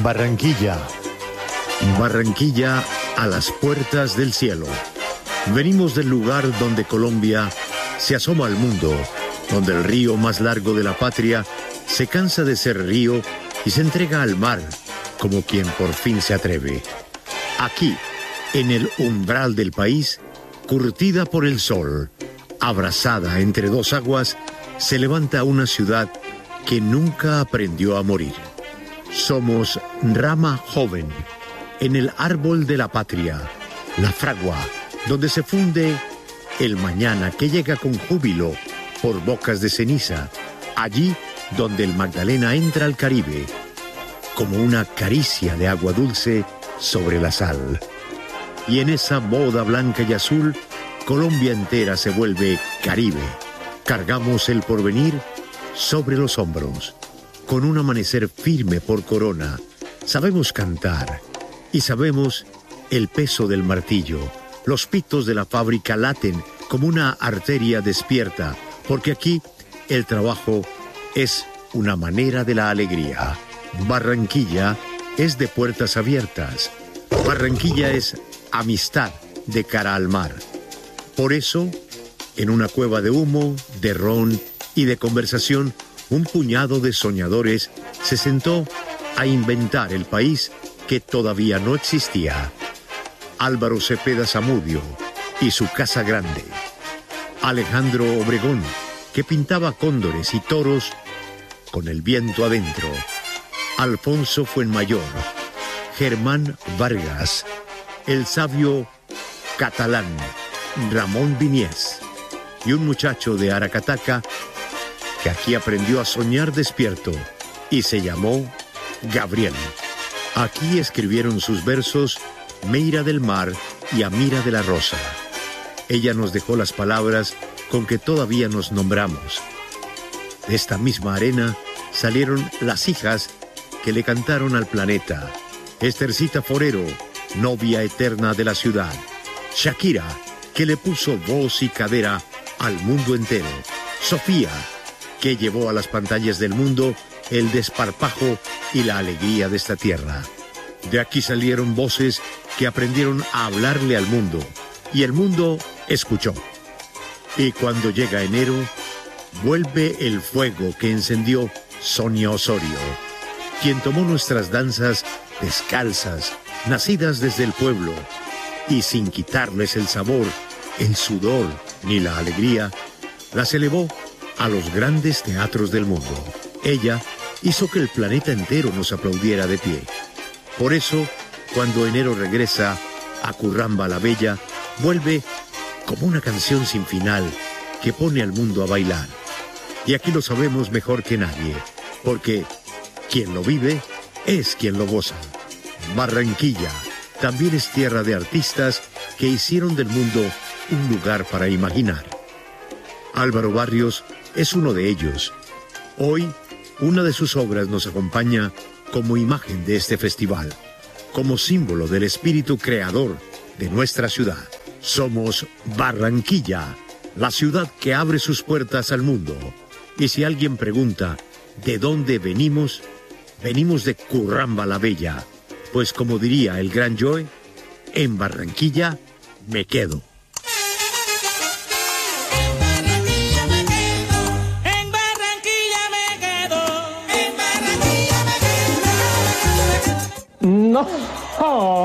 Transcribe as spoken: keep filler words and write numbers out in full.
Barranquilla. Barranquilla a las puertas del cielo. Venimos del lugar donde Colombia se asoma al mundo, donde el río más largo de la patria se cansa de ser río y se entrega al mar como quien por fin se atreve. Aquí, en el umbral del país, curtida por el sol, abrazada entre dos aguas, se levanta una ciudad que nunca aprendió a morir. Somos rama joven en el árbol de la patria, la fragua, donde se funde el mañana que llega con júbilo por bocas de ceniza, allí donde el Magdalena entra al Caribe, como una caricia de agua dulce sobre la sal. Y en esa boda blanca y azul, Colombia entera se vuelve Caribe. Cargamos el porvenir sobre los hombros. Con un amanecer firme por corona, sabemos cantar y sabemos el peso del martillo. Los pitos de la fábrica laten como una arteria despierta, porque aquí el trabajo es una manera de la alegría. Barranquilla es de puertas abiertas. Barranquilla es amistad de cara al mar. Por eso, en una cueva de humo, de ron y de conversación, un puñado de soñadores se sentó a inventar el país que todavía no existía. Álvaro Cepeda Zamudio y su Casa Grande. Alejandro Obregón, que pintaba cóndores y toros con el viento adentro. Alfonso Fuenmayor. Germán Vargas. El sabio catalán Ramón Viniés. Y un muchacho de Aracataca que aquí aprendió a soñar despierto y se llamó Gabriel. Aquí escribieron sus versos Meira del Mar y Amira de la Rosa. Ella nos dejó las palabras con que todavía nos nombramos. De esta misma arena salieron las hijas que le cantaron al planeta. Estercita Forero, novia eterna de la ciudad. Shakira, que le puso voz y cadera al mundo entero. Sofía, que llevó a las pantallas del mundo el desparpajo y la alegría de esta tierra. De aquí salieron voces que aprendieron a hablarle al mundo, y el mundo escuchó. Y cuando llega enero, vuelve el fuego que encendió Sonia Osorio, quien tomó nuestras danzas descalzas, nacidas desde el pueblo, y sin quitarles el sabor, el sudor ni la alegría, las elevó a los grandes teatros del mundo. Ella hizo que el planeta entero nos aplaudiera de pie. Por eso, cuando enero regresa a Curramba la Bella, vuelve como una canción sin final que pone al mundo a bailar. Y aquí lo sabemos mejor que nadie, porque quien lo vive es quien lo goza. Barranquilla también es tierra de artistas que hicieron del mundo un lugar para imaginar. Álvaro Barrios es uno de ellos. Hoy, una de sus obras nos acompaña como imagen de este festival, como símbolo del espíritu creador de nuestra ciudad. Somos Barranquilla, la ciudad que abre sus puertas al mundo. Y si alguien pregunta ¿de dónde venimos? Venimos de Curramba la Bella, pues como diría el gran Joe, en Barranquilla me quedo. No.